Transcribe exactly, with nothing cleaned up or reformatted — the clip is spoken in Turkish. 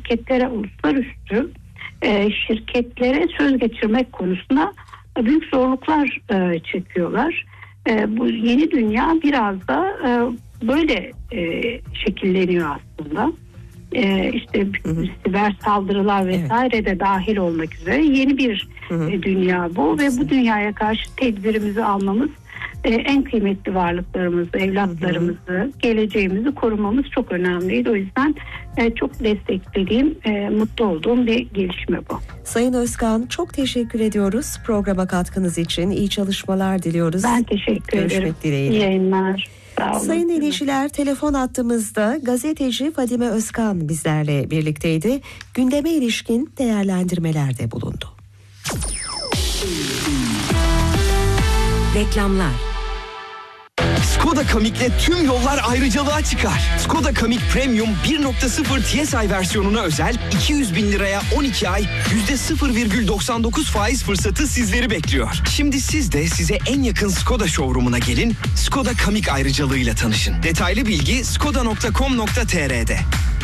şirketlere, uluslararası e, şirketlere söz geçirmek konusunda büyük zorluklar e, çekiyorlar. E, bu yeni dünya biraz da e, böyle e, şekilleniyor aslında. E, işte hı hı. siber saldırılar vesaire evet. de dahil olmak üzere yeni bir hı hı. E, dünya bu ve bu dünyaya karşı tedbirimizi almamız, e, en kıymetli varlıklarımızı, evlatlarımızı, hı hı. geleceğimizi korumamız çok önemliydi. O yüzden e, çok desteklediğim, e, mutlu olduğum bir gelişme bu. Sayın Özkan, çok teşekkür ediyoruz programa katkınız için. İyi çalışmalar diliyoruz. Ben teşekkür Görüşmek ederim. Görüşmek dileğiyle. İyi yayınlar. Sayın dinleyiciler, telefon attığımızda gazeteci Fadime Özkan bizlerle birlikteydi. Gündeme ilişkin değerlendirmelerde bulundu. Reklamlar. Skoda Kamik'le tüm yollar ayrıcalığa çıkar. Skoda Kamik Premium bir nokta sıfır T S I versiyonuna özel iki yüz bin liraya on iki ay yüzde sıfır virgül doksan dokuz faiz fırsatı sizleri bekliyor. Şimdi siz de size en yakın Skoda showroom'una gelin, Skoda Kamik ayrıcalığıyla tanışın. Detaylı bilgi skoda nokta com nokta tr'de.